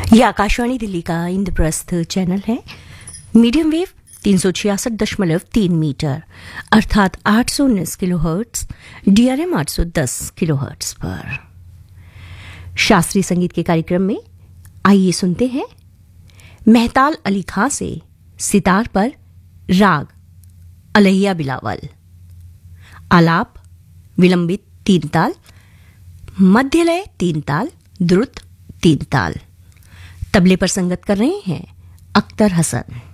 ये आकाशवाणी दिल्ली का इंद्रप्रस्थ चैनल है। मीडियम वेव 366.3 मीटर अर्थात 819 किलोहर्ट्ज, DRM 810 किलोहर्ट्ज पर। शास्त्रीय संगीत के कार्यक्रम में आइए सुनते हैं मेहताल अली खां से सितार पर राग अलैया बिलावल, आलाप विलंबित 3 ताल, मध्यलय 3 ताल, द्रुत 3 ताल। तबले पर संगत कर रहे हैं अख्तर हसन।